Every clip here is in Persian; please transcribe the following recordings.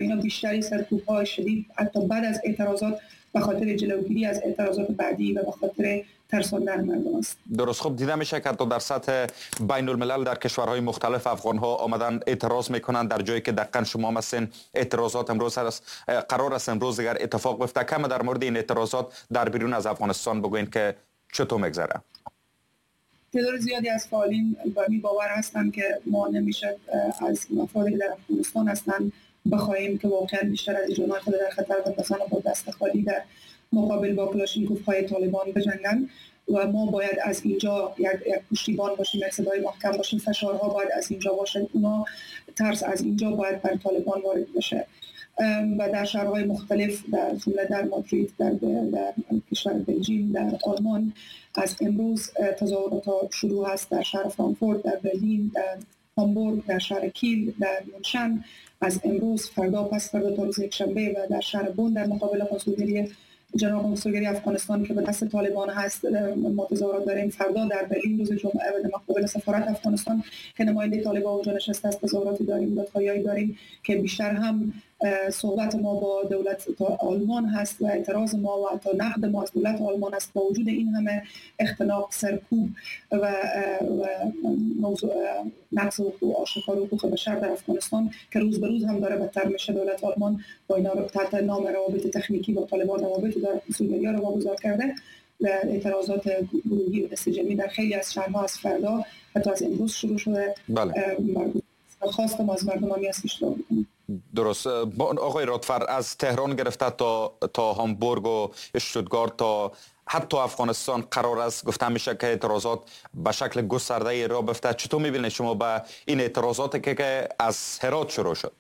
اینا بیشتری سرکوب‌های شدید حتی بعد از اعتراضات به خاطر جلوگیری از اعتراضات بعدی و به خاطر ترساندن مردم است. درست. خب دیده میشه که تا در سطح بین الملل در کشورهای مختلف افغان ها آمدن اعتراض میکنن، در جایی که دقیقاً شما مثلا اعتراضات امروز قرار است امروز دیگر اتفاق بیفته. کم در مورد این اعتراضات در بیرون از افغانستان بگوین که چطور میگذره؟ تعداد زیادی از فعالین باور هستند که ما نمیشه از افرادی که در افغانستان هستند بخواهیم که واقعا بیشتر از جنایات در خطر بندازن و با دست خالی در مقابل با کلاشینکوف‌های طالبان بجنگن و ما باید از اینجا یک پشتیبان باشیم، یک صدای محکم باشیم. فشارها باید از اینجا باشه، اونا ترس از اینجا باید بر طالبان وارد بشه و در شهرهای مختلف در جمله در مادرید، در کشور بلژیم، در آلمان از امروز تظاهرات شروع هست. در شهر فرانکفورت، در برلین، در هامبورگ، در شهر کیل، در مونشن از امروز، فردا، پس فردا تا روز یکشنبه و در شهر بون در مقابل کنسولگری جناب کنسولگری افغانستان که به دست طالبان هست ما تظاهرات داریم. فردا در برلین روز جمعه و در مقابل سفارت افغانستان که نماینده طالبان اونجا نشسته است تظاهراتی داریم، دادخواهی داریم که بیشتر هم صحبت ما با دولت آلمان هست و اعتراض ما و حتی نقد ما از دولت آلمان است. با وجود این همه اختناق، سرکوب و موضوع نقض حقوق آشکار حقوق بشر در افغانستان که روز به روز هم داره بدتر میشه، دولت آلمان با اینا تحت نام روابط تکنیکی با طالبان روابط داره کنسولگری‌ها رو واگذار کرده و اعتراضات گروهی و دسته جمعی در خیلی از شهرها از فردا حتی از امروز شروع شده. بله. خواستم از مردم همی است اشتراک بکنم. درست. آقای رادفر، از تهران گرفته تا هامبورگ و اشتوتگارت تا حتی افغانستان قرار است گفته میشه که اعتراضات به شکل گسترده را بیفته. چطور میبینید شما به این اعتراضاتی که از هرات شروع شد؟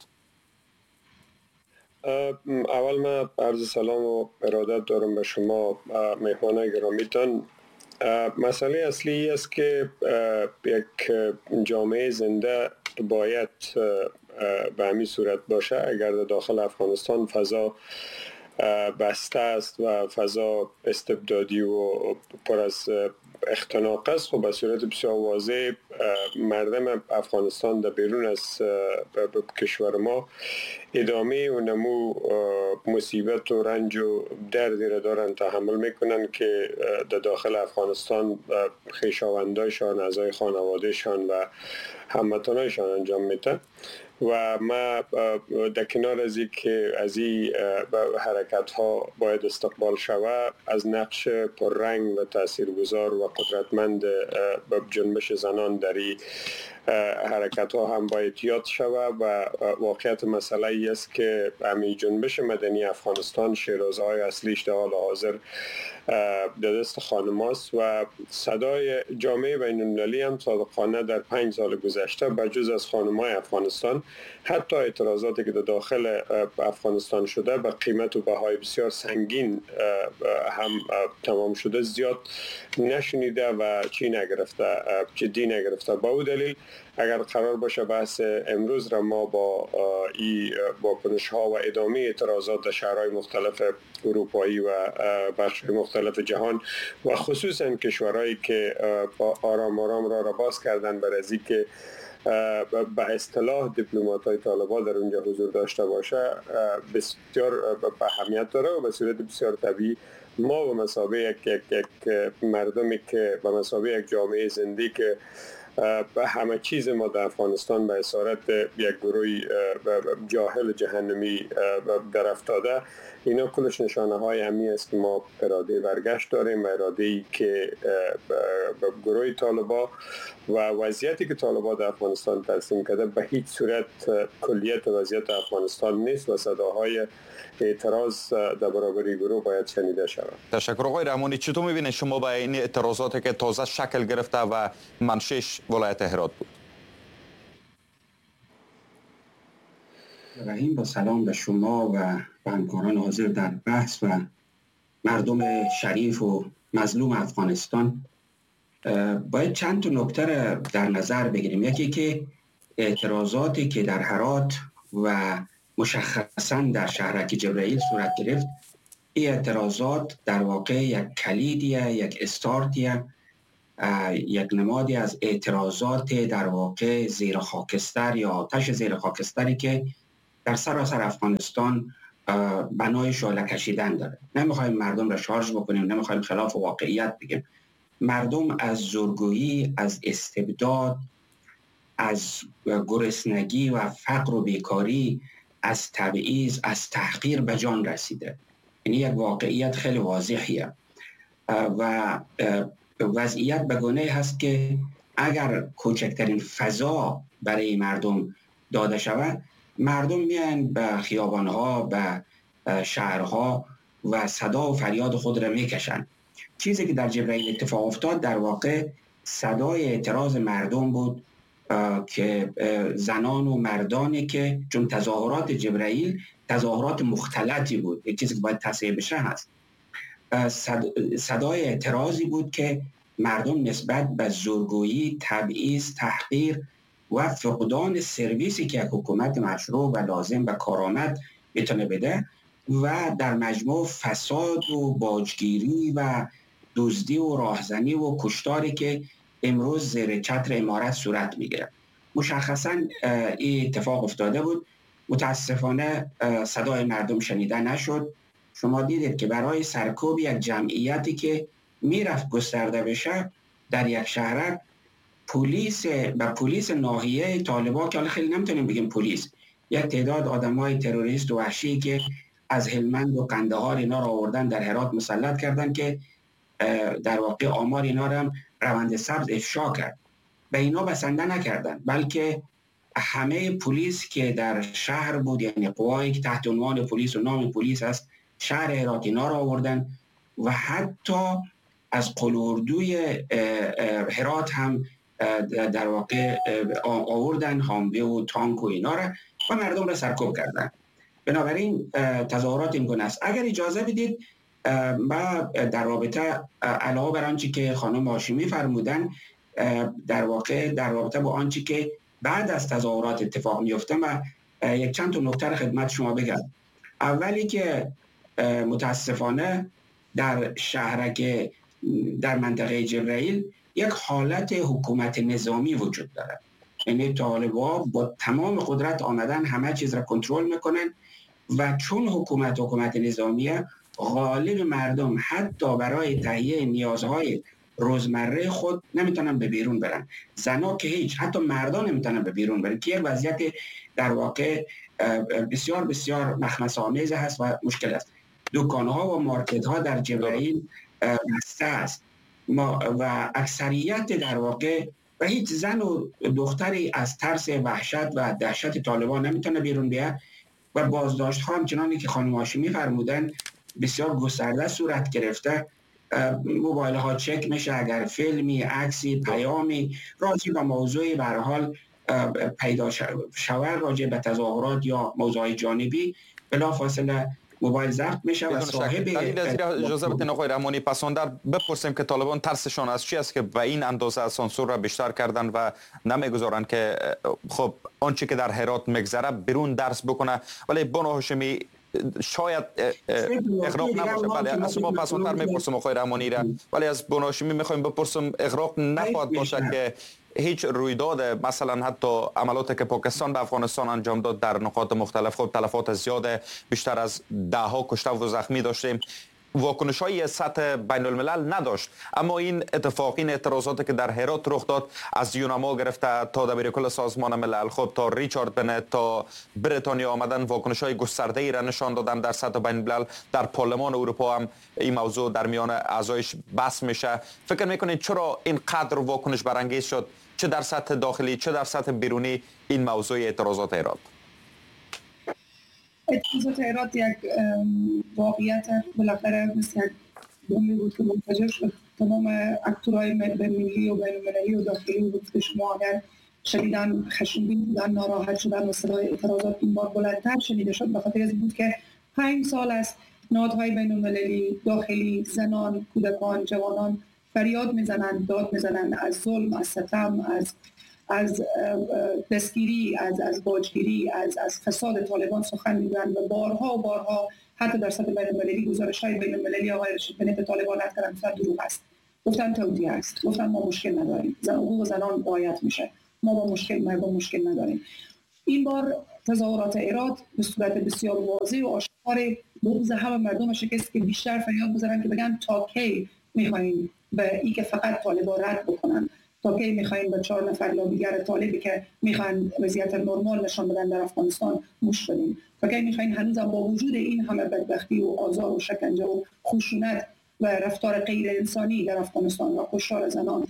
اول من عرض سلام و ارادت دارم به شما مهمان گرامیتان. مسئله اصلی است که یک جامعه زنده باید به همین صورت باشه. اگر در داخل افغانستان فضا بسته است و فضا استبدادی و پر از اختناق است، خب به صورت بسیار واضح مردم افغانستان در بیرون از کشور ما ادامه و نمو مصیبت و رنج و دردی را دارن تحمل میکنن که در داخل افغانستان خویشاوندایشان، اعضای خانوادهشان و هموطنانشان انجام میدن. و ما در کنار از این که از این حرکت ها باید استقبال شود، از نقش پررنگ و تاثیرگذار و قدرتمند جنبش زنان در این حرکت ها هم باید یاد شود و واقعیت مسئله ای است که همین جنبش مدنی افغانستان شیرازهای اصلیش در حال حاضر در دست خانم است و صدای جامعه بین المللی هم صادقانه در 5 سال گذشته بجز از خانم‌های افغانستان حتی اعتراضاتی که در داخل افغانستان شده به قیمت و بهای بسیار سنگین هم تمام شده زیاد نشنیده و جدی نگرفته. با او دلیل اگر قرار باشه بحث امروز را ما با این واکنش ها و ادامه اعتراضات در شهرهای مختلف اروپایی و بخش‌های مختلف جهان و خصوصا کشورهایی که آرام آرام را باز کردن بر از اینکه به اصطلاح دیپلمات‌های طالبان در اونجا حضور داشته باشه بسیار اهمیت داره و به صورت بسیار طبیعی ما به مثابه یک مردمی که به مثابه یک جامعه زندگی که به همه چیز ما در افغانستان به اسارت یک گروه جاهل جهنمی در افتاده، اینا کلش نشانه های همی است که ما اراده برگشت داریم و اراده ای که گروه طالبا و وضعیتی که طالبا در افغانستان ترسیم کرده به هیچ صورت کلیت وضعیت افغانستان نیست و صداهای اعتراض در برابر گروه باید شنیده شود. تشکر. آقای رحمانی، چطور میبینید شما به این اعتراضاتی که تازه شکل گرفته و منشأش ولایت هرات بود؟ رحیم، با سلام به شما و همکاران حاضر در بحث و مردم شریف و مظلوم افغانستان. باید چند تا نکته در نظر بگیریم. یکی که اعتراضاتی که در هرات و مشخصاً در شهرک جبرائیل صورت گرفت، این اعتراضات در واقع یک کلیدیه، یک استارتیه، یک نمادی از اعتراضات در واقع زیر خاکستر یا آتش زیر خاکستری که در سراسر افغانستان بنای شعله کشیدن داره. نمیخوایم مردم را شارژ بکنیم، نمیخوایم خلاف واقعیت بگیم. مردم از زورگویی، از استبداد، از گرسنگی و فقر و بیکاری، از تبعیض، از تحقیر به جان رسیده. یعنی یک واقعیت خیلی واضحیه و وضعیت به گونه هست که اگر کوچکترین فضا برای مردم داده شود، مردم میان به خیابانها، به شهرها و صدا و فریاد خود را میکشند. چیزی که در جبرائیل اتفاق افتاد در واقع صدای اعتراض مردم بود که زنان و مردانی که چون تظاهرات جبرائیل تظاهرات مختلطی بود، یک چیزی که باید تصحیح بشه هست، صدای اعتراضی بود که مردم نسبت به زورگویی، تبعیض، تحقیر و فقدان سرویسی که حکومت مشروع و لازم و کارآمد میتونه بده و در مجموع فساد و باجگیری و دزدی و راهزنی و کشتاری که امروز زیر چتر امارت صورت میگیره. مشخصا این اتفاق افتاده بود. متاسفانه صدای مردم شنیده نشد. شما دیدید که برای سرکوب یک جمعیتی که میرفت گسترده بشه در یک شهر، پلیس ناحیه طالبان، که حالا خیلی نمیتونیم بگیم پلیس، یک تعداد آدمای تروریست و وحشی که از هلمند و قندهار اینا را آوردن در هرات مسلط کردن که در واقع آمار اینا را هم روند سبز افشا کرد. به اینا بسنده نکردن، بلکه همه پلیس که در شهر بود، یعنی قوایی که تحت عنوان پلیس و نام پلیس است، شهر هرات اینا را آوردن و حتی از قلوردوی هرات هم در واقع آوردن حاموه و تانک و اینا را و مردم را سرکوب کردن. بنابراین تظاهرات این گونه است. اگر اجازه بدید ما در رابطه علاوه بر آنچه که خانم هاشمی فرمودن، در واقع در رابطه با آنچه که بعد از تظاهرات اتفاق میفته و یک چند تا نکته خدمت شما بگم. اولی که متاسفانه در شهرک در منطقه جبرائیل یک حالت حکومت نظامی وجود داره. یعنی طالبان با تمام قدرت آمدن همه چیز را کنترل میکنن و چون حکومت نظامیه، غالب مردم حتی برای تهیه نیازهای روزمره خود نمیتونن به بیرون برن. زنا که هیچ، حتی مردان نمیتونن به بیرون برن که یک وضعیت در واقع بسیار بسیار مخمصه‌آمیز هست و مشکل است. دکان‌ها و مارکت‌ها در جبرائیل بسته است و اکثریت در واقع و هیچ زن و دختری از ترس وحشت و دهشت طالبان نمیتونه بیرون بیاد و بازداشت‌ها همچنانی که خانم هاشمی فرمودن بسیار گسترده صورت گرفته. موبایل ها چک میشه، اگر فیلمی، عکسی، پیامی راجع به موضوعی به هر حال پیدا شود راجع به تظاهرات یا موضوع جانبی، بلافاصله موبایل ضبط میشه و صاحب اجازه بدین آقای رحمانی پسندر بپرسیم که طالبان ترسشان از چی است که به این اندازه سانسور را بیشتر کردن و نمیگذارن که خب آنچه که در هرات میگذره بیرون درس بکنه. ولی بانو هاشمی شاید اغراق نباشه. بله از شما پسندر میپرسم آقای رحمانی را، ولی از بانو هاشمی میخوایم بپرسم اغراق نخواهد باشه که هیچ رویداد مثلا حتی عملاتی که پاکستان به افغانستان انجام داد در نقاط مختلف خود تلفات زیاده، بیشتر از 10 کشته و زخمی داشتیم، واکنش های سطح بین الملل نداشت، اما این اتفاق، این اعتراضاتی که در هرات رخ داد از یونما گرفته تا دبیرکل سازمان ملل خود تا ریچارد بنت تا بریتانیا آمدن واکنش های گسترده ای را نشان دادن در سطح بین الملل. در پارلمان اروپا هم این موضوع در میان اعضایش بحث میشه. فکر میکنید چرا اینقدر واکنش برانگیز شد، چه در سطح داخلی چه در سطح بیرونی، این موضوع اعتراضات هرات؟ اعتراضات هرات یک واقعیت بالاخره مثل بومی بود که منفجر شد. تمام اکتورهای ملی و بین المللی و داخلی بود که شما اگر شدیداً خشمگین بودن، ناراحت شدن و صدای اعتراضات این بار بلندتر شنیده شد، به خاطر این بود که 5 سال است نهادهای بین المللی داخلی، زنان، کودکان، جوانان فریاد میزنند، داد میزنند از ظلم، از ستم، از دستگیری، از باجگیری، از فساد طالبان سخن میگویند و بارها حتی در سطح بین المللی گزارش‌های بین المللی آقای رشید بنت طالبان رد کردن دروغ است، گفتن توطئه است، گفتن ما مشکل نداریم، حقوق زنان رعایت میشه، ما با مشکل نداریم. این بار تظاهرات هرات به صورت بسیار واضح و آشکار بغض همه مردم شکست که بیشتر فریاد بزنن که بگن تا کی میخواین به این که فقط طالبان رد بکنن، تا کی میخواین به 4 نفر لابیگر طالبی که میخوان وضعیت نرمال نشان بدن در افغانستان گوش بدین، تا کی میخواین هنوزم با وجود این همه بدبختی و آزار و شکنجه و خشونت و رفتار غیر انسانی در افغانستان و کشتار زنان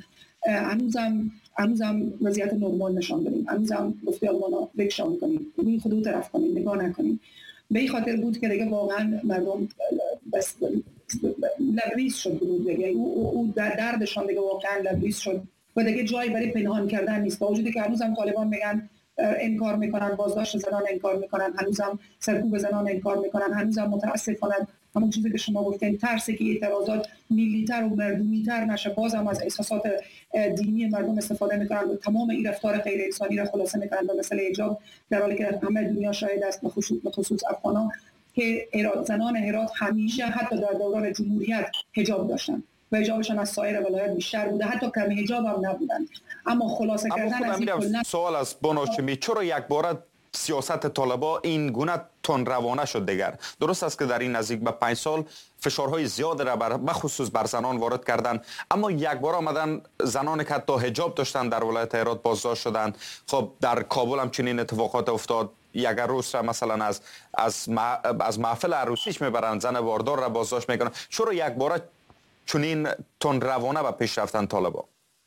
هنوزم وضعیت نرمال نشان بدیم، هنوزم گفته آلمانا بکشان کنیم، روی خودو طرف کنیم، نگاه نکنیم. به این خاطر بود که دیگه واقعا مردم بس لبریز شد بود دیگه، او دردشان دیگه واقعا لبریز شد و دیگه جایی برای پنهان کردن نیست. با وجودی که هنوزم طالبان میگن انکار میکنن، بازداشت زنان انکار میکنن، هنوزم سرکوب زنان انکار میکنن، هنوزم متاسفانه همون چیزی که شما گفتین ترسی که اعتراضات ملی‌تر و مردمی‌تر نشه، بازم از احساسات دینی مردم استفاده میکنن و تمام این رفتار غیر انسانی را خلاصه میکنن به مسئله حجاب، در حالی که همه دنیا شاهد است به خصوص افغانان که زنان هرات همیشه حتی در دوران جمهوریت حجاب داشتن و حجابشان از سایر ولایات بیشتر بوده، حتی کم حجاب هم نبودن. اما خلاصه کردن از این سوال از باناشمی، چرا یک بار سیاست طالبا این گونه تون روانه شد دیگر؟ درست است که در این نزدیک به 5 سال فشارهای زیاد را بخصوص بر زنان وارد کردن، اما یک بار آمدن زنانی که حتی حجاب داشتن در ولایت هرات بازداشت شدند. خب در کابل هم چنین اتفاقات افتاد، یک عروس را مثلا از محفل عروسیش میبرن، زن باردار را بازداشت میکنن. چرا یک بار چنین تون روانه به پیش رفتن طالبا؟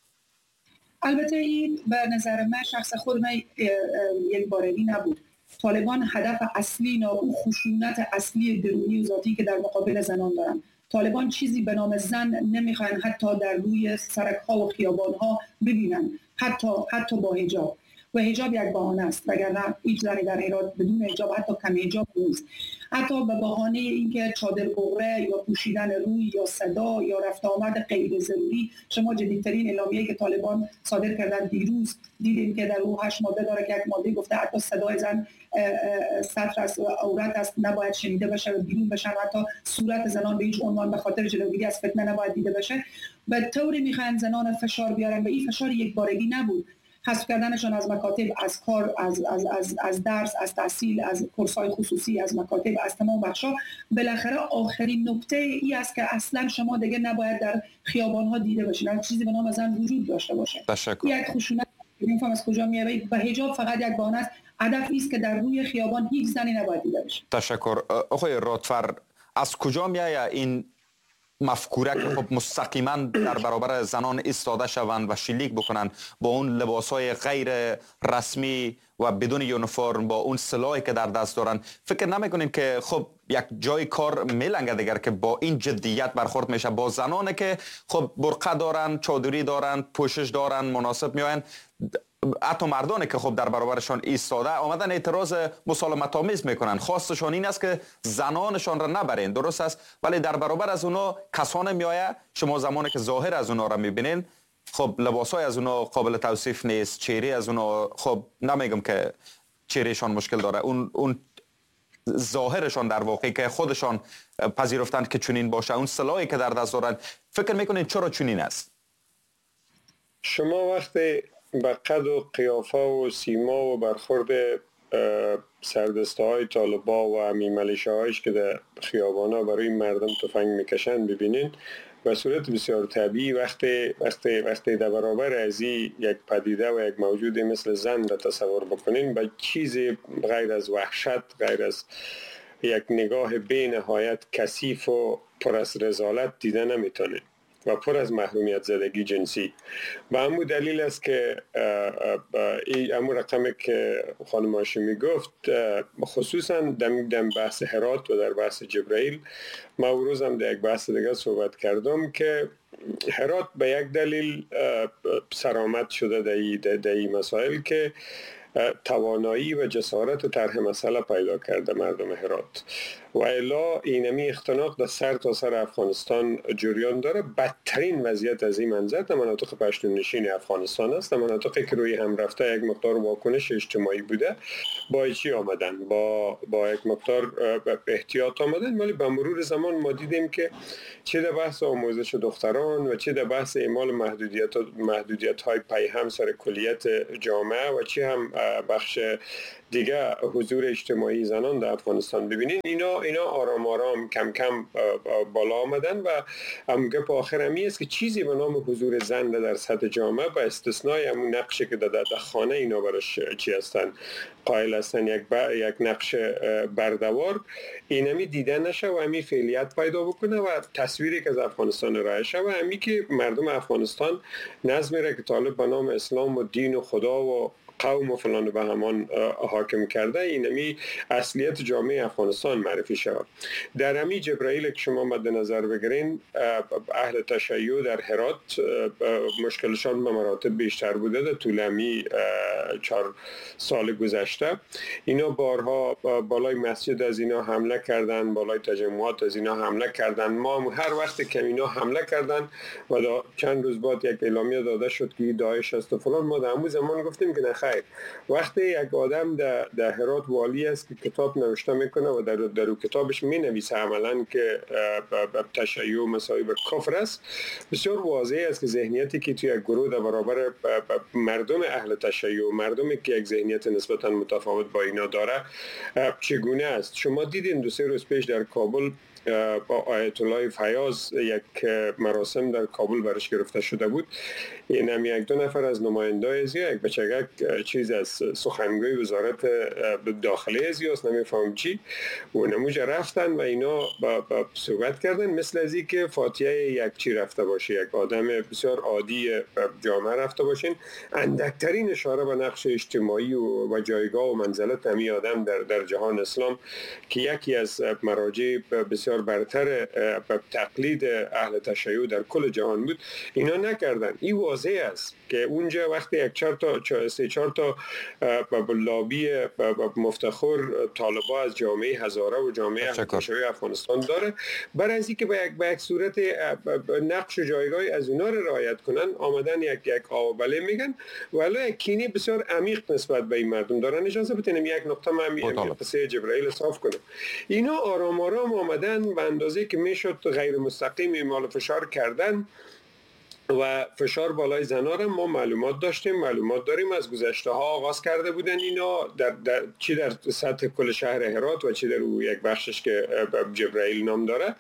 البته این به نظر من شخص خود من یک بارگی نبود. طالبان هدف اصلی نه او خشونت اصلی درونی و ذاتی که در مقابل زنان دارن. طالبان چیزی به نام زن نمیخوان حتی در روی سرک‌ها و خیابان‌ها ببینن، حتی با حجاب. و حجاب یک بهانه است، وگرنه هیچ زنی در هرات بدون حجاب حتی کم حجاب نیست. حتی به بهانه اینکه چادر بغره یا پوشیدن روی یا صدا یا رفت آمد غیر ضروری، شما جدیدترین اعلامیه‌ای که طالبان صادر کردن دیروز دیدیم که در او 8 ماده داره که یک ماده گفته حتی صدای زن سطر است و عورت است، نباید شنیده بشه و بیرون بشن، حتی صورت زنان به هیچ عنوان به خاطر جلوگیری از فتنه نباید دیده بشه. به طوری میخوان زنان فشار بیارن و این فشار یک بارگی نبود. حذف کردنشان از مکاتب، از کار، از درس، از تحصیل، از کورس‌های خصوصی، از مکاتب، از تمام بخش‌ها، بالاخره آخرین نکته ای است که اصلا شما دیگه نباید در خیابان‌ها دیده باشید، هر چیزی به نام زن وجود داشته باشه. یک خشونت نمی‌فهم از کجا میاد. به حجاب فقط یک بهانه است. هدف است که در روی خیابان هیچ زنی نباید دیده بشه. تشکر. آقای رادفر، از کجا میاد این مفکوره که خب مستقیما در برابر زنان ایستاده شوند و شلیک بکنند با اون لباسهای غیر رسمی و بدون یونیفرم، با اون سلاحی که در دست دارن؟ فکر نمیکنین که خب یک جای کار میلنگه دیگر که با این جدیت برخورد میشه با زنانی که خب برقه دارن، چادری دارن، پوشش دارن، مناسب میاین، حتی مردانی که خب در برابرشان ایستاده آمدن اعتراض مسالمت آمیز میکنن، خواستشان این است که زنانشان را نبرین، درست است، ولی در برابر از اونا کسان میآیه، شما زمانی که ظاهر از اونا را میبینین خب لباسای از اونا قابل توصیف نیست، چهره از اونا خب نمیگم که چهرهشان مشکل داره، اون ظاهرشان در واقع که خودشان پذیرفتند که چنین باشه، اون سلاحی که در دست دارن، فکر میکنین چرا چنین است؟ شما وقتی به قد و قیافه و سیما و برخورد سردسته های طالبا و همی ملیشه هایش که در خیابانا برای مردم تفنگ میکشن ببینین، به صورت بسیار طبیعی وقتی در برابر از یک پدیده و یک موجود مثل زن را تصور بکنین، به چیزی غیر از وحشت، غیر از یک نگاه بی نهایت کثیف و پر از رذالت دیده نمیتونین و پر از محرومیت زدگی جنسی. به همون دلیل است که همون رقمی که خانم هاشمی گفت، خصوصا در بحث هرات و در بحث جبرائیل، ما امروز هم در یک بحث دیگه صحبت کردم که هرات به یک دلیل سرآمد شده در این مسائل که توانایی و جسارت طرح مسئله پیدا کرده مردم هرات و الا اینمی اختناق در سر تا سر افغانستان جریان داره. بدترین وضعیت از این منظر در مناطق پشتون نشین افغانستان است، در مناطقی که روی هم رفته یک مقدار واکنش اجتماعی بوده با چی آمدن، با یک مقدار احتیاط آمدن، ولی به مرور زمان ما دیدیم که چه در بحث آموزش دختران و چه در بحث اعمال محدودیت های پیهم سر کلیت جامعه و چه هم بخش دیگه حضور اجتماعی زنان در افغانستان ببینین، اینا آرام آرام کم کم بالا آمدن و هم گپ آخر همی است که چیزی به نام حضور زن در سطح جامعه با استثنای همون نقشی که در خانه اینا برش چی هستن قائل هستن، یک نقش بردوار، اینمی دیده نشه و همی فعالیت پیدا بکنه و تصویری که از افغانستان ارائه شه و همی که مردم افغانستان نظمی را که طالب به نام اسلام و دین و خدا و قوم و فلان به همان حاکم کرده، اینمی اصلیت جامعه افغانستان معرفی شود. در همی جبرائیل که شما مد نظر بگیرین، اهل تشیع در هرات مشکلشان به مراتب بیشتر بوده در طول همی 4 سال گذشته. اینا بارها بالای مسجد از اینا حمله کردن، بالای تجمعات از اینا حمله کردن. ما هر وقت که اینا حمله کردن و چند روز بعد یک اعلامیه داده شد که داعش است و فلان، ما در همون زمان گفتیم که نخیر، وقتی یک آدم در هرات والی است که کتاب نوشته میکنه و در اون کتابش می نویسه عملا که تشیع مساوی به کفر است، بسیار واضح است که ذهنیتی که توی یک گروه در برابر مردم اهل تشیع، مردمی که یک ذهنیت نسبتا متفاوت با اینا داره، چگونه است. شما دیدین 2-3 روز پیش در کابل با آیت الله فیاض یک مراسم در کابل برش گرفته شده بود. این هم 1-2 نفر از نمایندای ازیا، یک بچگک چیز از سخنگوی وزارت داخلی ازیاست، نمیفهم چی، و نموجه رفتن و اینا با صحبت کردن مثل از این که فاتحه یک چی رفته باشه، یک آدم بسیار عادی جامعه رفته باشین. اندکترین اشاره به نقش اجتماعی و جایگاه و منزلت همی آدم در جهان اسلام که یکی از مراجع بسیار برتر تقلید اهل تشیع در کل جهان بود، اینا نکردن. این واضح است که اونجا وقتی 3-4 تا لابی مفتخر طالبا از جامعه هزاره و جامعه اهل تشیع افغانستان داره، برای از اینکه به یک صورت نقش و جایگاه از اونا رو رعایت کنن، آمدن یک آوبله میگن، ولی یک کینی بسیار عمیق نسبت به این مردم دارن. اجازه بدین یک نقطه من قصه جبرائیل صاف کنم. اینا آرام آرام آمدن به اندازه که میشد غیر مستقیم اعمال فشار کردن و فشار بالای زنا را ما معلومات داریم از گذشته ها آغاز کرده بودن اینا چی در سطح کل شهر هرات و چی در یک بخشش که جبرائیل نام داره.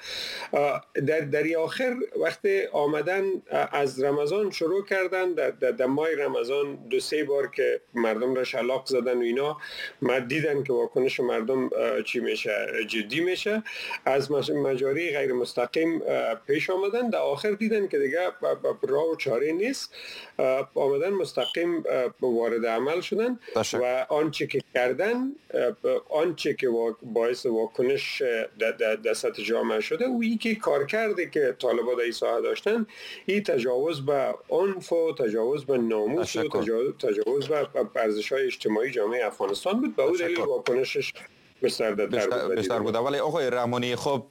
در آخر وقت آمدن از رمضان شروع کردن، در ماه رمضان 2-3 بار که مردم را شلاق زدن و اینا، ما دیدن که واکنش مردم چی میشه، جدی میشه، از مجاری غیر مستقیم پیش آمدن. در آخر دیدن که دیگه راه و چاره نیست، آمدن مستقیم وارد عمل شدن و آنچه که کردن، آنچه که باعث واکنش در سطح جامعه شده و این که کار کرده که طالبان در این ساحه داشتن، این تجاوز به عنف و تجاوز به ناموس و تجاوز به ارزش‌های اجتماعی جامعه افغانستان بود. به اون دلیل واکنشش بیشتر بود. ولی آقای رحمانی، خب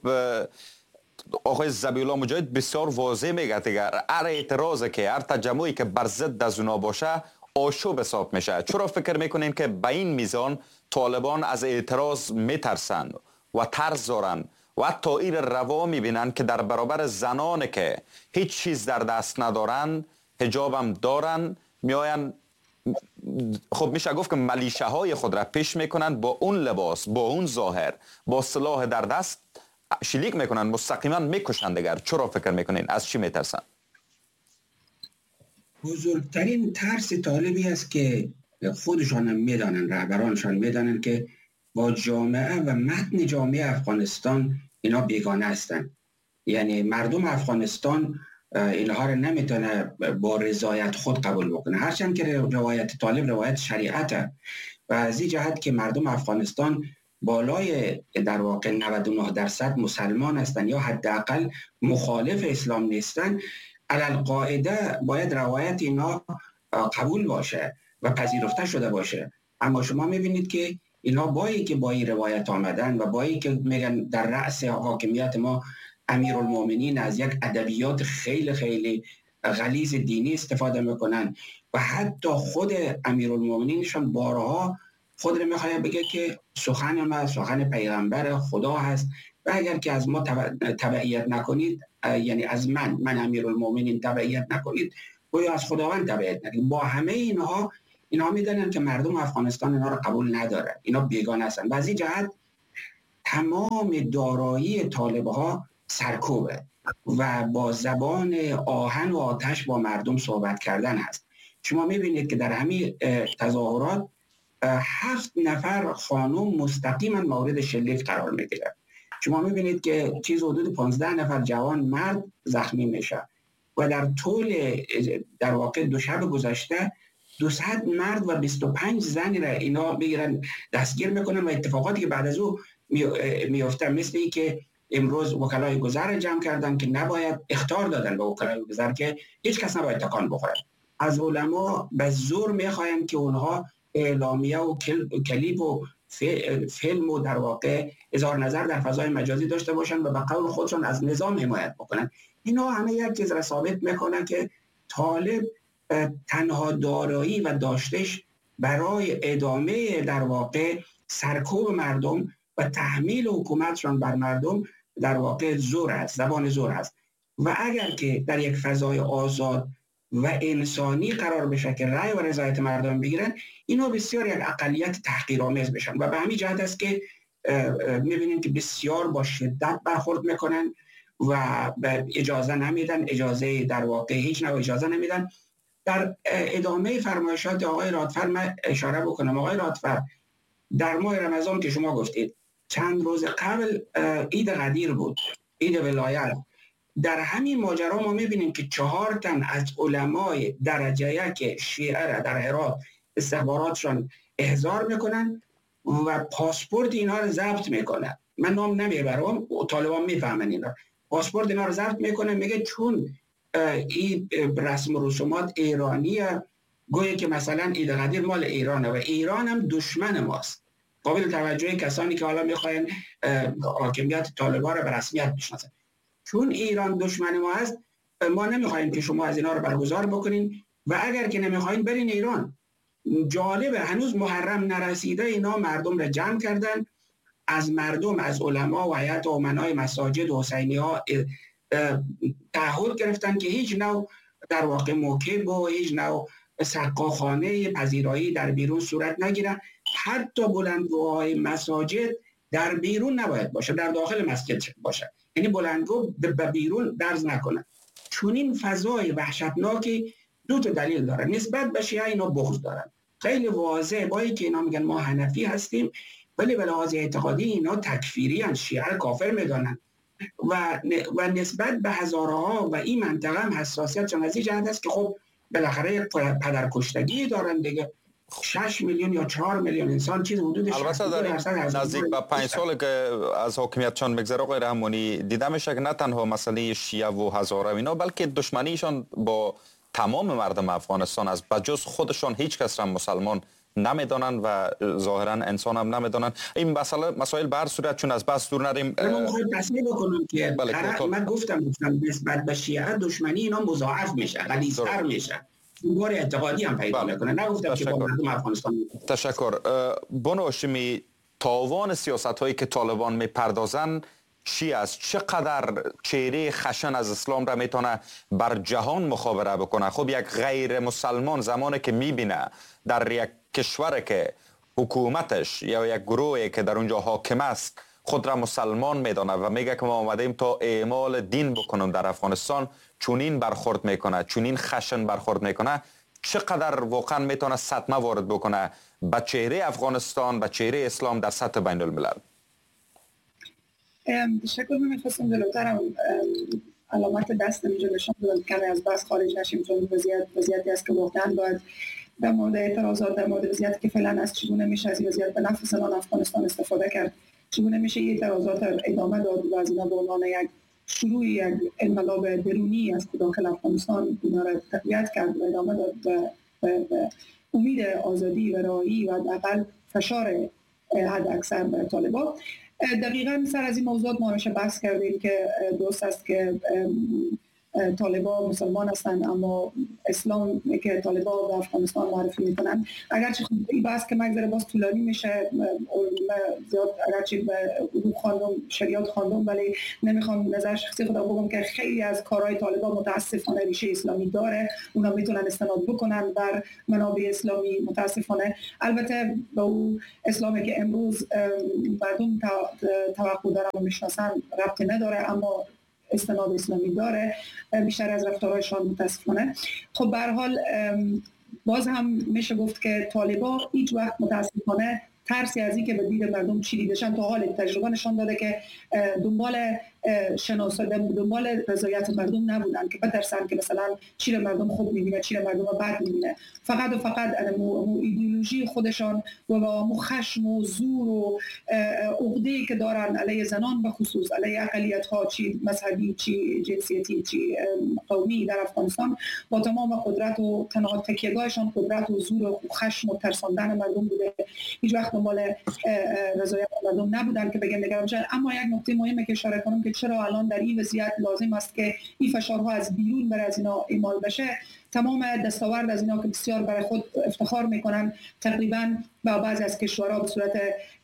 آقای ذبیح الله مجاهد بسیار واضح میگه دیگه، هر اعتراضی که هر تجمعی که بر ضد از اونا باشه آشوب حساب میشه. چرا فکر میکنین که به این میزان طالبان از اعتراض میترسن و ترس دارن و حتی این روا میبینن که در برابر زنان که هیچ چیز در دست ندارن، حجاب هم دارن، میاین خب میشه گفت که ملیشه های خود را پیش میکنن با اون لباس، با اون ظاهر، با سلاح در دست شلیک میکنن، مستقیما میکشن دیگر. چرا فکر میکنین؟ از چی میترسن؟ بزرگترین ترس طالبی است که خودشان هم میدانن، رهبرانشان میدانن که با جامعه و متن جامعه افغانستان اینا بیگانه هستن. یعنی مردم افغانستان اینها رو نمیتونه با رضایت خود قبول بکنه، هرچند که روایت طالب روایت شریعته و از این جهت که مردم افغانستان بالای در واقع 99% مسلمان هستند یا حداقل مخالف اسلام نیستن، علالقاعده باید روایت اینا قبول باشه و پذیرفته شده باشه. اما شما میبینید که اینا بایی که با این روایت آمدن و بایی که میگن در رأس حاکمیت ما امیرالمومنین از یک ادبیات خیلی خیلی غلیظ دینی استفاده میکنن و حتی خود امیرالمومنینشان بارها خود رو میخواه بگه که سخن ما سخن پیغمبر خدا هست و اگر که از ما تبعیت نکنید، یعنی از من امیرالمومنین تبعیت نکنید، گویا از خداوند تبعیت نکنید. با همه اینها اینها میدونن که مردم افغانستان اینا رو قبول ندارن، اینا بیگانه هستن. و از این جهت تمام دارایی طالبها سرکوبه و با زبان آهن و آتش با مردم صحبت کردن هست. شما میبینید که در همین تظاهرات 7 نفر خانم مستقیما مورد شلیک قرار میگیرند. شما میبینید که حدود 15 نفر جوان مرد زخمی میشه و در طول در واقع 2 شب گذشته 200 مرد و 25 زن را اینا میگیرن دستگیر میکنن و اتفاقاتی که بعد از او میفته مثل ای که امروز وکلای گذر جمع کردن که نباید اخطار دادن به وکلای گذر که هیچ کس نباید تکان بخوره. از علما به زور میخواین که اونها اعلامیه و کلیپ و فیلم و در واقع اظهار نظر در فضای مجازی داشته باشن و به قول خودشون از نظام حمایت بکنن. اینا همه یک چیز را ثابت میکنن که طالب تنها دارایی و داشتش برای ادامه در واقع سرکوب مردم و تحمیل حکومتشان بر مردم در واقع زور است، زبان زور است. و اگر که در یک فضای آزاد و انسانی قرار بشه که رأی و رضایت مردم بگیرن، اینا بسیار یک اقلیت تحقیرآمیز بشن و به همین جهت است که میبینید که بسیار با شدت برخورد میکنن و اجازه نمیدن، اجازه در واقع هیچ نوع اجازه نمیدن. در ادامه فرمایشات آقای رادفر من اشاره بکنم. آقای رادفر، در ماه رمضان که شما گفتید چند روز قبل عید قدیر بود، عید ولایت. در همین ماجرا ما میبینیم که 4 تن از علمای درجه 1 شیعه را در هرات استخباراتشان احضار میکنن و پاسپورت اینا رو ضبط میکنن. من نام نمیبرم، طالبان میفهمن اینا. پاسپورت اینا رو ضبط میکنه، میگه چون این رسم و رسومات ایرانیه، گویا که مثلا عید قدیر مال ایرانه و ایران هم دشمن ماست. قابل توجه کسانی که حالا میخواین حاکمیت طالبان رو به رسمیت بشناسن. چون ایران دشمن ما هست، ما نمیخوایم که شما از اینا رو برگزار بکنین و اگر که نمیخواین برین ایران. جالبه هنوز محرم نرسیده اینا مردم رو جمع کردن، از مردم، از علما و هیئت امنای مساجد و حسینی ها تعهد گرفتن که هیچ نوع در واقع موکب و هیچ نوع سقاخانه پذیرایی در بیرون صورت نگیره. حتی بلندگوهای مساجد در بیرون نباید باشه، در داخل مسجد باشه. یعنی بلندگو به بیرون درز نکنه. چون این فضای وحشتناکی 2 دلیل داره. نسبت به شیعه اینا بغض دارن. خیلی واضحه، با اینکه اینا میگن ما حنفی هستیم ولی به لحاظ اعتقادی اینا تکفیری ان، شیعه کافر میدونن و نسبت به هزارها و این منطقه هم حساسیت چون از این جهت است که خب بالاخره پدرکشتگی دارن دیگه. 6 میلیون یا 4 میلیون انسان چیز حدود البته در این نزدیک به 5 سال که از حاکمیتشان میگذره آقای رحمانی، دیده میشه که نه تنها مسئله شیعه و هزاره اینا بلکه دشمنیشان با تمام مردم افغانستان است. بجز خودشان هیچ کس را مسلمان نمیدانن و ظاهرا انسان هم نمیدانن. این مسائل به هر صورت چون از بس دور نریم. من میخوام تصمیم بکنم که من گفتم نسبت به شیعه دشمنی اینا مضاعف میشه، غلیظتر میشه، بار اعتقادی هم پیدا میکنه. نگفتم که با مردم افغانستان. تشکر. بانو هاشمی، تاوان سیاست هایی که طالبان میپردازن چی است؟ چقدر چهره خشن از اسلام را میتونه بر جهان مخابره بکنه؟ خب یک غیر مسلمان زمانی که میبینه در یک کشوری که حکومتش یا یک گروهی که در اونجا حاکم است خود را مسلمان میدانه و میگه که ما آمدیم تا اعمال دین بکنم در افغانستان، چونین برخورد میکنه، چونین خشن برخورد میکنه، چقدر واقعا میتونه صدمه وارد بکنه به چهره افغانستان، به چهره اسلام در سطح بین الملل؟ تشکر. من میخواستم جلوترم علامت دست اینجا نشان بدم کمی از بس خارج نشیم، چون وضعیتی است که واقعا باید در مورد اعتراضات، در مورد وضعیتی که فعلا از چگونه میشه از وضعیت به نفع زنان افغانستان استفاده کرد، چگونه میشه این اعتراضات ادامه داد و از اینا به عنوان یک شروع یک انقلاب درونی از داخل افغانستان اینا را تقویت کرد و ادامه داد و امید آزادی و رهایی و حداقل فشار حد اکثر بر طالبان. دقیقاً سر از این موضوعات ما همیشه بحث کردیم که درست است که طالبان مسلمان هستند اما اسلام که طالبان به افغانستان معرفی میکنن. اگرچه خب این بحث که مگذره باز طولانی میشه، زیاد اگرچه به حقوق خواندم شریعت خواندم ولی نمیخوام نظر شخصی خودم بگم که خیلی از کارهای طالبان متاسفانه ریشه اسلامی داره، اونا میتونن استناد بکنن بر منابع اسلامی متاسفانه. البته به اون اسلامی که امروز مردم توقع دارن و میشناسن ربطی نداره، اما استناد اسلامی داره بیشتر از رفتارهایشان متاسفانه. خب به هر حال باز هم میشه گفت که طالبان هیچ وقت متاسفانه ترسی از این که به دید مردم چی دیدشن تا حال تجربه نشان داده که دنبال دنبال رضایت مردم نبودن که بترسن که مثلا چی مردم خوب میبینه چی مردم بد میبینه. فقط و فقط ایدئولوژی خودشان و با خشم و زور و عقده‌ای که دارن علیه زنان به خصوص، علیه اقلیت ها چی مذهبی چی جنسیتی چی قومی در افغانستان، با تمام قدرت و تنها تکیه‌گاهشان قدرت و زور و خشم و ترساندن مردم بوده. هیچ وقت دنبال رضایت مردم نبودن که بگن نگران شدن. اما یک نکته مهمه که اشاره کنم که چرا الان در این وضعیت لازم است که این فشارها از بیرون بر از اینا اعمال بشه. تمام دستاورد از اینا که بسیار برای خود افتخار میکنن تقریبا با بعضی از کشورها به صورت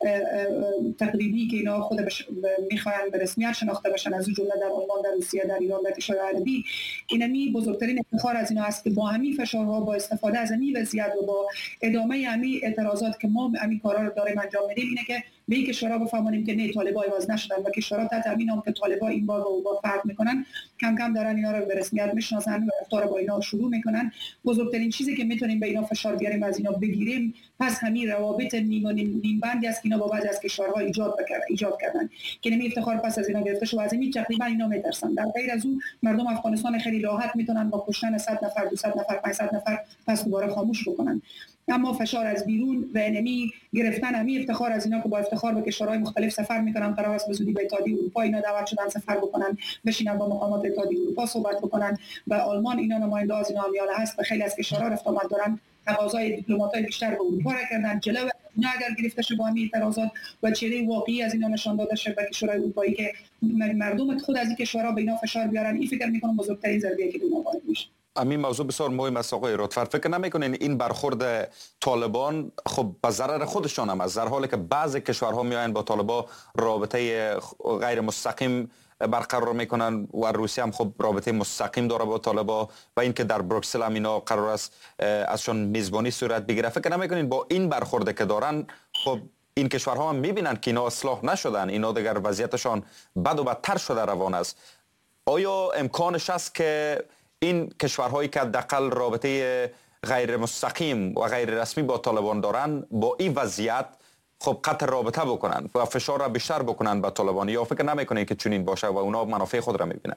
تقریبی که اینا خود میخواین به رسمیت شناخته بشن، از جمله در آلمان، در روسیه، در ایران، در کشورهای عربی، اینمی بزرگترین افتخار از اینا است که با همین فشارها، با استفاده از همین وضعیت و با ادامه همین اعتراضات که ما همین کارا رو داریم انجام میدیم، اینه که به این کشورها بفهمونیم که نه، طالبان عوض نشدن و کشورها تحت امین هم که طالبان این بار و با فرق میکنن کم کم دارن اینا رو به رسمیت میشناسن و رفتار با اینا شروع میکنن. بزرگترین چیزی که میتونیم به اینا فشار بیاریم از اینا بگیریم پس همین روابط نیم بندی است که اینا با بعضی از کشورها ایجاد کردن که نمی افتخار پس از اینا گرفته شو. از این تقریبا اینا میترسن. در غیر از اون مردم افغانستان خیلی راحت میتونن با کشتن 100 نفر 200 نفر 500 نفر پس دوباره خاموش بکنن. اما فشار از بیرون و انمی گرفتن همین افتخار از اینا که با افتخار به کشورهای مختلف سفر میکنن، قرار است به زودی به اتحادیه اروپا اینا دعوت شدن سفر بکنن، بشینن با مقامات اتحادیه اروپا صحبت بکنن. به آلمان اینا نماینده از اینا میاله هست، به خیلی از کشورها رفت آمد دارن، تقاضای دیپلمات‌های بیشتر به اروپا را کردن. جلو اینا اگر گرفته شه با همین اعتراضات و چهره واقعی از اینا نشان داده شه به کشورهای اروپایی که مردم خود از این کشورها به اینا فشار بیارن، این فکر میکنم بزرگترین ضربه‌ای که به ما وارد میشه. همین موضوع بسیار مهم است آقای رادفر. فکر نمیکنین این برخورد طالبان خب به ضرر خودشان هم است، در حالی که بعضی کشورها میاین با طالبان رابطه غیر مستقیم برقرار میکنن و روسیه هم خب رابطه مستقیم داره با طالبان و اینکه در بروکسل هم اینا قرار است ازشون میزبانی صورت بگیره. فکر نمیکنین با این برخورد که دارن خب این کشورها هم میبینن که اینا اصلاح نشدن، اینا دیگر وضعیتشان بد و بدتر شده روان است؟ آیا امکانش است که این کشورهایی که حداقل رابطه غیر مستقیم و غیر رسمی با طالبان دارن با این وضعیت خب قطع رابطه بکنن و فشار را بیشتر بکنن به طالبان، یا فکر نمیکنین که چنین باشه و اونا منافع خود را میبینن؟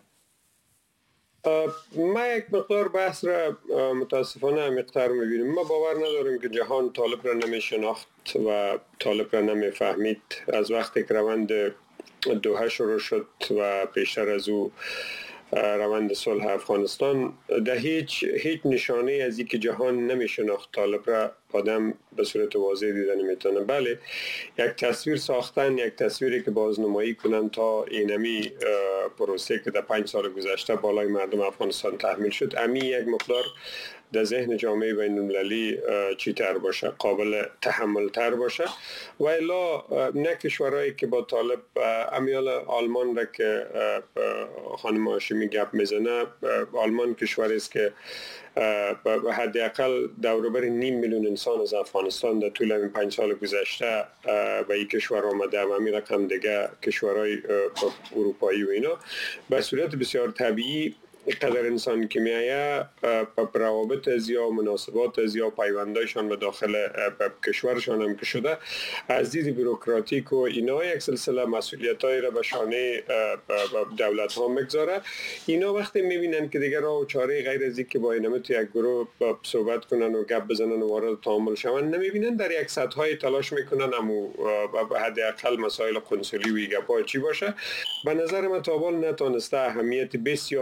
ما یک مقدار بحث را متاسفانه عمیق‌تر میبینیم. ما باور نداریم که جهان طالب را نمیشناخت و طالب را نمیفهمید. از وقتی که روند دوحه شروع شد و بیشتر از او روند صلح افغانستان، در هیچ نشانه از اینکه جهان نمیشناخت طالب را آدم به صورت واضح دیدن میتونه. بله، یک تصویر ساختن، یک تصویری که بازنمایی کنن تا اینمی پروسه که در 5 سال گذشته بالای مردم افغانستان تحمیل شد، امی یک مقدار در ذهن جامعه بین‌المللی چیتر باشه، قابل تحمل تر باشه. و الا نه کشورهایی که با طالب، امیال آلمان را که خانم هاشمی گپ میزنه، آلمان کشوری است که حداقل دوروبر 500,000 انسان از افغانستان در طول این 5 سال گذشته به این کشور آمده و همین رقم دیگه کشورهای اروپایی و اینا به صورت بسیار طبیعی قدر انسان که میایه روابط از یا مناسبات از یا پیوندایشان به داخل کشورشان هم که شده از دید بروکراتیک و اینا یک سلسله مسئولیت‌های را به شانه دولت ها میگذاره. اینا وقتی میبینن که دیگر راه و چاره غیر از اینکه با اینم تو یک گروه صحبت کنن و گپ بزنن و وارد تعامل شون نمیبینن، در یک سطح‌های تلاش میکنن امو حداقل مسائل قنسولی و گپ‌ها چی باشه. به نظر من تا حال نتونسته اهمیت بسیار استراتژیک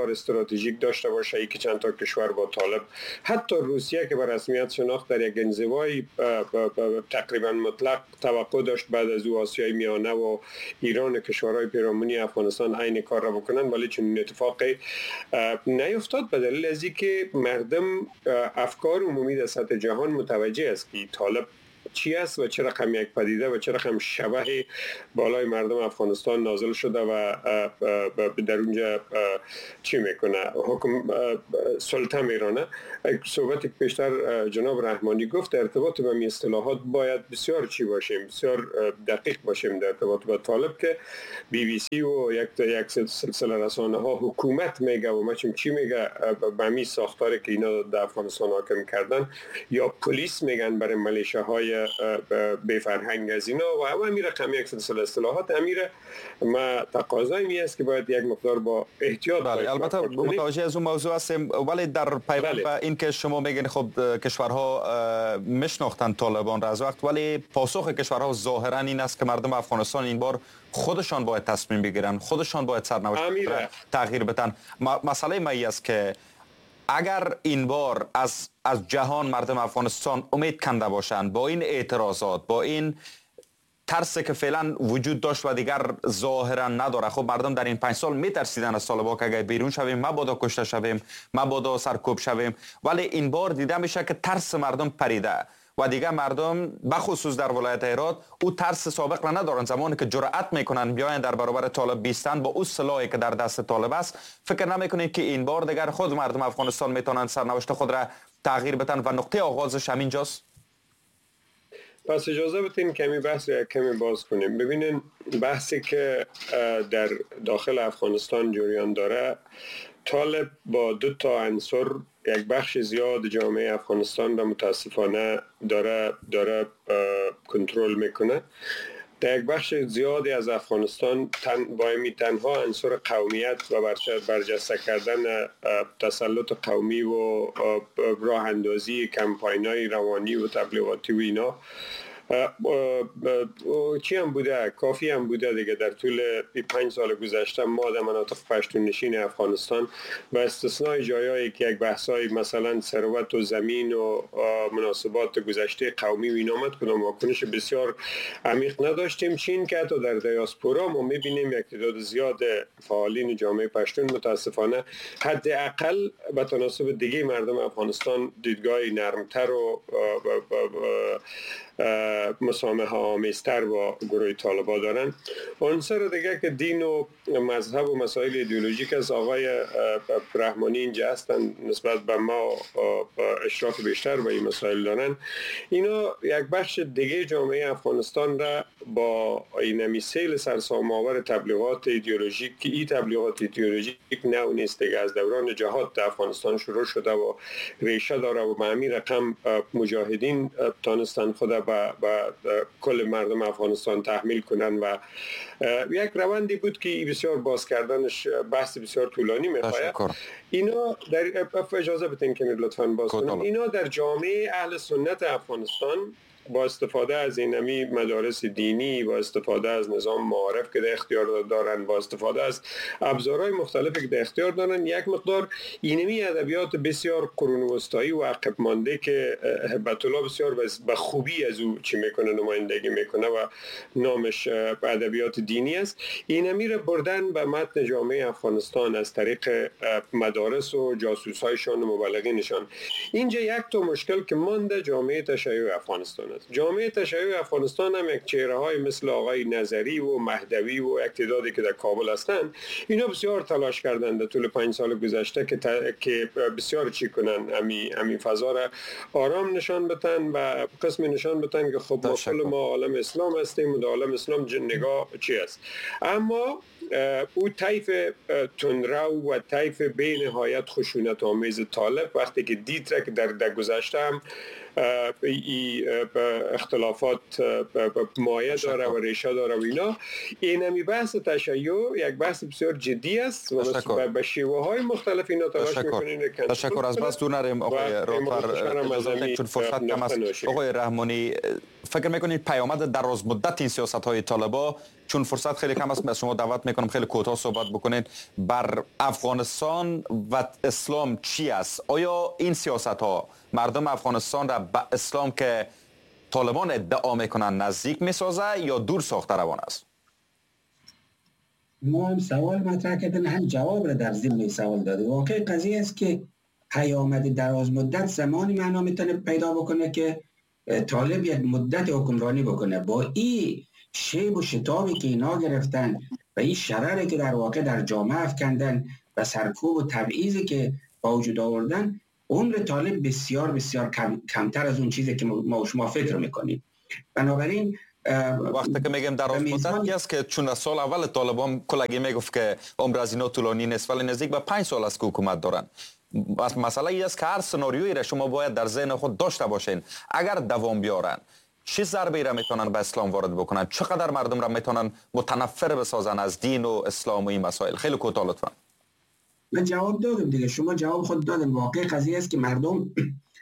استراتژیک داشته باشه، که چند تا کشور با طالب، حتی روسیه که به رسمیت شناخت در یک انزوای تقریبا مطلق توقع داشت بعد از او آسیای میانه و ایران و کشورهای پیرامونی افغانستان عین کار را بکنن، ولی چون اتفاقی نیفتاد به دلیل از اینکه مردم افکار عمومی در سطح جهان متوجه است که طالب چی است و چه رقم یک پدیده و چه رقم شبح بالای مردم افغانستان نازل شده و در اونجا چی میکنه، حکم سلطه میرانه. صحبت که پیشتر جناب رحمانی گفت در ارتباط به اصطلاحات باید بسیار چی باشیم، بسیار دقیق باشیم در ارتباط با طالب که BBC و یک سلسله رسانه ها حکومت میگه و مچم چی میگه به همین ساختاری که اینا در افغانستان حاکم کردن، یا پلیس میگن برای ملیشه های بے فرهنگ از اینا و همین رقم یک سلسله اصطلاحات. امیره ما تقاضای می است که باید یک مقدار با احتیاط بله، البته متوجه از اون موضوع هستیم، ولی در پیوند به این که شما میگین خب کشورها میشناختن طالبان را از وقت، ولی پاسخ کشورها ظاهرا این است که مردم افغانستان این بار خودشان باید تصمیم بگیرن، خودشان باید سرنوشت تغییر بدن. مسئله ما است که اگر این بار از جهان مردم افغانستان امید کنده باشند با این اعتراضات، با این ترسی که فعلا وجود داشت و دیگر ظاهرا نداره، خب مردم در این 5 سال میترسیدن از طالبان که اگر بیرون شویم مبادا کشته شویم، مبادا سرکوب شویم، ولی این بار دیده میشه که ترس مردم پریده و دیگه مردم بخصوص در ولایت هرات او ترس سابق را ندارن. زمانی که جرأت میکنن بیاین در برابر طالب بیستن با او سلاحی که در دست طالب است، فکر نمیکنید که این بار دیگر خود مردم افغانستان میتونن سرنوشت خود را تغییر بدن و نقطه آغازش همینجاست؟ پس اجازه بدین کمی بحث کمی باز کنیم. ببینین بحثی که در داخل افغانستان جریان داره، طالب با 2 تا عنصر یک بخش زیاد جامعه افغانستان را متاسفانه داره کنترل میکنه. در یک بخش زیادی از افغانستان با تنها عنصر قومیت و برجسته کردن تسلط قومی و راه اندازی کمپاین‌های روانی و تبلیغاتی و اینا چی هم بوده، کافی هم بوده دیگه. در طول 5 سال گذشته ما در مناطق پشتون نشین افغانستان با استثنای جایایی که یک بحثای مثلا ثروت و زمین و مناسبات گذشته قومی و اینا آمد، کدام واکنش بسیار عمیق نداشتیم. چین که حتی در دیاسپورا ما میبینیم یک تعداد زیاد فعالین جامعه پشتون متاسفانه حداقل به تناسب دیگه مردم افغانستان دیدگاه نرمتر و مسامحه آمیزتر با گروه طالبان دارن. عنصر دیگه که دین و مذهب و مسائل ایدئولوژیک از آقای رحمانی اینجا هستن، نسبت به ما اشراف بیشتر به این مسائل دارن. اینا یک بخش دیگه جامعه افغانستان را با این سیل سرسام‌آور تبلیغات ایدئولوژیک که این تبلیغات ایدئولوژیک نو نیست دیگه، از دوران جهاد در افغانستان شروع شده و ریشه داره و به همین رقم مجاهدین تانستن خود به کل مردم افغانستان تحمیل کنن و یک روندی بود که بسیار باز کردنش بحث بسیار طولانی میخواد. اینا در اجازه بدین که لطفاً باز کنم. اینا در جامعه اهل سنت افغانستان با استفاده از اینمی مدارس دینی، با استفاده از نظام معارف که در اختیار دارن، با استفاده از ابزارهای مختلفی که در اختیار دارن، یک مقدار اینمی ادبیات بسیار قرون وسطایی و عقب مانده که هبت الله بسیار به خوبی از او چی میکنه، نمایندگی میکنه و نامش ادبیات دینی است، اینمی را بردن به متن جامعه افغانستان از طریق مدارس و جاسوسایشان و مبلغینشان. اینجا یک تا مشکل که مانده جامعه تشیع افغانستان است. جامعه تشیع افغانستان هم یک چهره های مثل آقای نظری و مهدوی و اقتداری که در کابل هستند، اینا بسیار تلاش کردند در طول 5 سال گذشته که بسیار چی کنن، همین فضا را آرام نشان بدن و قسم نشان بدن که خب ما عالم اسلام هستیم و در عالم اسلام نگاه چی است. اما او طیف تندرو و طیف به نهایت خشونت آمیز طالب وقتی که دید را که در گذشته هم اختلافات مایه داره و ریشه داره و اینا، اینمی بحث تشیع یک بحث بسیار جدی است و به شیوه های مختلف اینا تلاش میکنین. تشکر. از بس دور نریم آقای راتفر، چون فرصت کم است. آقای رحمانی، فکر میکنید پیامد دراز مدت این سیاست های طالبا چون فرصت خیلی کم است، شما دعوت میکنم خیلی کوتاه صحبت بکنید بر افغانستان و اسلام چی است. آیا این سیاست ها مردم افغانستان را به اسلام که طالبان ادعا میکنن نزدیک میسازه یا دور ساخته روان است؟ ما هم سوال مطرح کردن، هم جواب را در ضمن سوال داده. واقع قضیه است که پیامد دراز مدت زمانی معنا میتونه پیدا بکنه که طالب یک مدت حکمرانی بکنه. با این شیب و شتابی که اینا گرفتن و این شرری که در واقع در جامعه افکندن و سرکوب و تبعیضی که با وجود آوردن، عمر طالب بسیار بسیار کمتر از اون چیزی که ما شما فکر میکنیم. بنابراین وقتی که میگم دراز مدتی است که چون از سال اول طالبان کلگی میگفت که عمر از اینا طولانی نیست، ولی نزدیک به 5 سال است که حکومت دارن. مسئله ای است که هر سناریویی را شما باید در ذهن خود داشته باشین. اگر دوام بیارن چه ضربه‌ای را میتونن به اسلام وارد بکنن؟ چقدر مردم را میتونن متنفر بسازن از دین و اسلام و این مسائل؟ خیلی کوتاه لطفا. من جواب دادم دیگه، شما جواب خود دادن. واقع قضیه است که مردم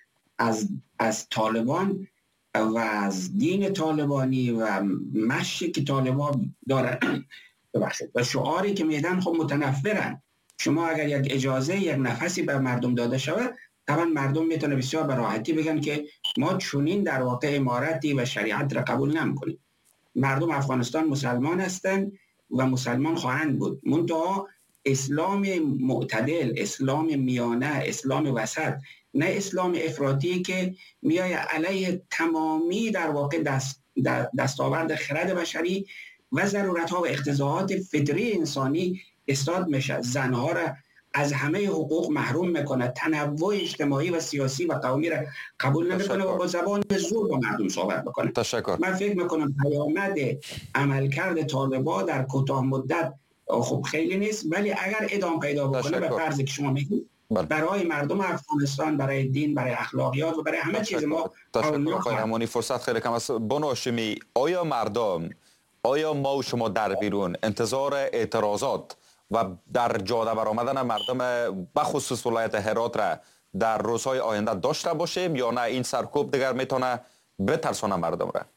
از طالبان و از دین طالبانی و مشی که طالبان دارن و شعاری که میدن خب متنفرن. شما اگر یک اجازه یک نفسی به مردم داده شود، طبعا مردم میتونه بسیار به راحتی بگن که ما چنین در واقع امارتی و شریعت را قبول نمی‌کنیم. مردم افغانستان مسلمان هستند و مسلمان خواهند بود، منتها اسلام معتدل، اسلام میانه، اسلام وسط، نه اسلام افراطی که میای علیه تمامی در واقع دستاورد خرد بشری و ضرورت‌ها و اقتضاعات فطری انسانی استاد میشه. زنها را از همه حقوق محروم میکنه، تنوع اجتماعی و سیاسی و قومی را قبول نمیکنه و با زبان زور با مردم صحبت میکنه. من فکر میکنم پیامد عملکرد طالبان در کوتاه مدت خب خیلی نیست، ولی اگر ادامه پیدا بکنه به فرضی که شما میگید برای مردم افغانستان، برای دین، برای اخلاقیات و برای همه چیز ما همونی فرصت خیلی کم است. بانو هاشمی، آیا مردم، آیا ما و شما در بیرون انتظار اعتراضات و در جاده برآمدن مردم به خصوص ولایت هرات را در روزهای آینده داشته باشیم یا نه این سرکوب دیگر میتونه بترسونه مردم را؟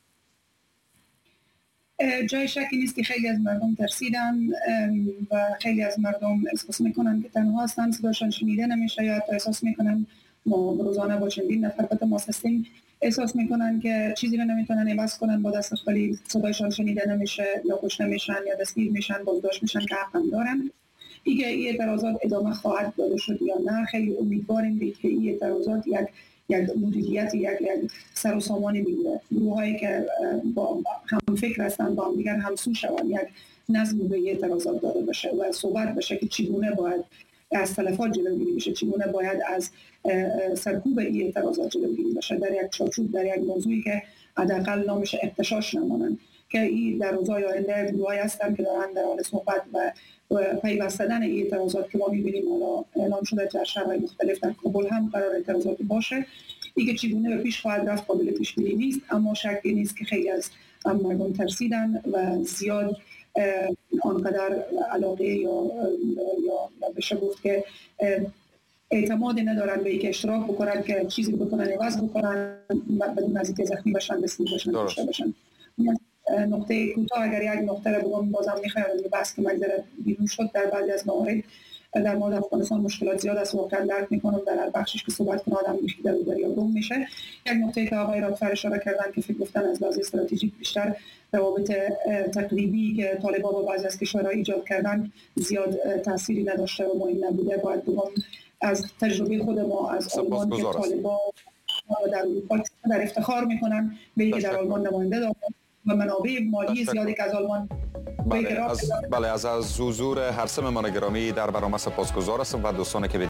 جای شکی نیست که خیلی از مردم ترسیدن و خیلی از مردم احساس میکنن که تنها هستن، صداشان شنیده نمیشه، یا احساس میکنن ما روزانه با چندین نفر به تماس هستیم، احساس میکنن که چیزی رو نمیتونن عوض کنن، با دست خالی صدایشان شنیده نمیشه، یا کشته میشن یا دستگیر میشن، بازداشت میشن که حق هم دارن. دیگه این اعتراضات ادامه خواهد داده شد یا نه؟ خیلی امیدواریم که این اعتراضات یک مدیریت، یک سر و سامانی بگیره. گروهایی که با هم فکر هستن با هم دیگر همسو شوند، یک نظم به اعتراضات داده بشه و صحبت بشه که چگونه باید از تلفات جلوگیری بشه، چگونه باید از سرکوب این اعتراضات جلوگیری بشه در یک چارچوب، در یک موضوعی که حداقل نامش اغتشاش نمانند. که این در روزهای آینده گروهایی هستن که دارن در حال صحبت و پیوستدن این اعتراضات که ما می‌بینیم حالا اعلام شده در شهرهای مختلف، در کابل هم قرار اعتراضات باشه. دیگه چگونه به پیش خواهد رفت قابل پیش بینی نیست، اما شکی نیست که خیلی از مردم ترسیدن و زیاد آنقدر علاقه یا بشه گفت که اعتمادی ندارن به اینکه اشتراک بکنن که چیزی بکنن عوض بکنن بدون از اینکه زخمی بشن، بسیج بشن، کشته بشن. نقطه کوتاه اگر یک نقطه رو بگم، بازم میخوایم از بحث که مگذره بیرون شد، در بعضی از موارد در مورد افغانستان مشکلات زیاد است، واقعا درک میکنم در هر بخشش که صحبت کنه آدم میخیده و دریا گم میشه. یک نقطه که آقای رادفر اشاره کردن که فکر گفتن از لحاظ استراتژیک بیشتر روابط تقریبی که طالبان با بعضی از کشورها ایجاد کردن زیاد تأثیری نداشته و مهم نبوده. باید بگم از تجربه خود ما از آلمان که طالبان در اروپا در افتخار میکنن به اینکه در آلمان نماینده دارن و منابع مالی زیادی که از آلمان بله از حضور هر سه مهمان گرامی در برنامه سپاسگزار هستم و دوستانی که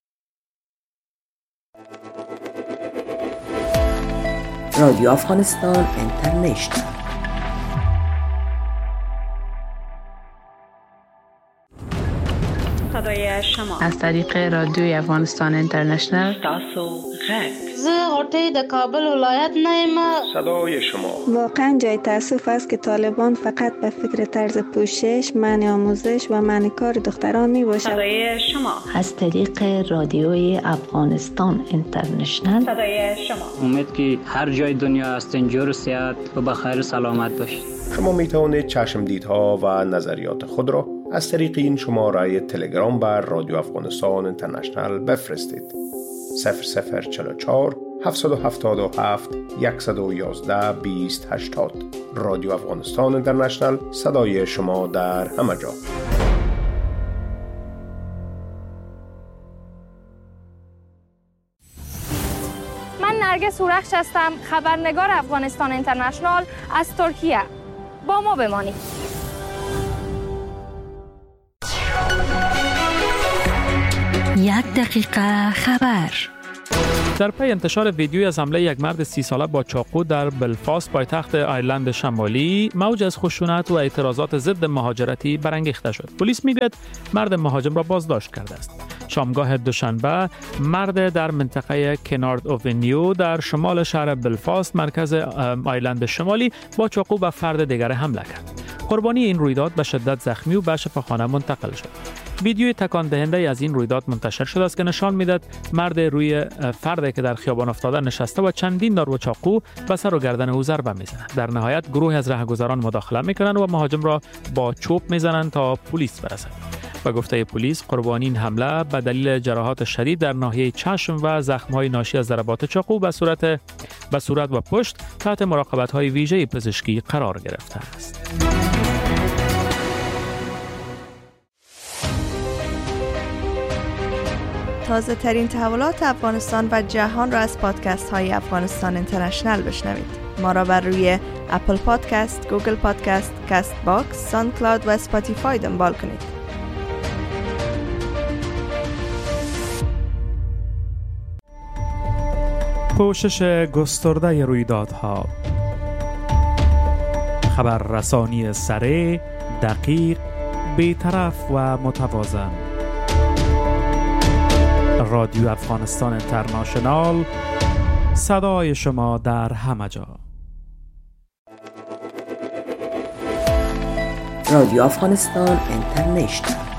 رادیو افغانستان اینترنشنال صدای شما از طریق رادیوی افغانستان اینترنشنال تاسو زه غوټۍ د کابل ولایت نه یم. صدای شما. واقعا جای تأسف است که طالبان فقط به فکر طرز پوشش، منع آموزش و منع کار دختران می باشد. صدای شما. از طریق رادیوی افغانستان اینترنشنل. صدای شما. امید که هر جای دنیا هستین جور و صحت و بخیر و سلامت باشید. شما می توانید چشمدیدها و نظریات خود را از طریق این شماره تلگرام بر رادیو افغانستان اینترنشنل بفرستید. 0044 777 111 2080. رادیو افغانستان اینترنشنل، صدای شما در همه جا. من نرگس هورخش هستم، خبرنگار افغانستان اینترنشنال از ترکیه. با ما بمانید. یک دقیقه خبر. در پی انتشار ویدیویی از حمله یک مرد 30 ساله با چاقو در بلفاست پایتخت آیرلند شمالی، موج از خشونت و اعتراضات ضد مهاجرتی برانگیخته شد. پلیس میگوید مرد مهاجم را بازداشت کرده است. شامگاه دوشنبه مرد در منطقه کنارد اوونیو در شمال شهر بلفاست مرکز آیرلند شمالی با چاقو به فرد دیگر حمله کرد. قربانی این رویداد به شدت زخمی و به شفاخانه منتقل شد. ویدیوی تکان دهنده از این رویداد منتشر شده است که نشان میدهد مرد روی فردی که در خیابان افتاده نشسته و چندین دارو چاقو به سر و گردن او ضربه میزنند. در نهایت گروه از رهگذران مداخله میکنند و مهاجم را با چوب میزنند تا پلیس برسد. به گفته پلیس قربانی این حمله به دلیل جراحات شدید در ناحیه چشم و زخم‌های ناشی از ضربات چاقو به صورت و پشت تحت مراقبت‌های ویژه پزشکی قرار گرفته است. تازه ترین تحولات افغانستان و جهان را از پادکست های افغانستان اینترنشنل بشنوید. ما را بر روی اپل پادکست، گوگل پادکست، کست باکس، ساوند کلاود و اسپاتیفای دنبال کنید. پوشش گسترده رویدادها، خبررسانی سریع، دقیق، بی‌طرف و متوازن. رادیو افغانستان اینترنشنال، صدای شما در همه جا. رادیو افغانستان اینترنشنال.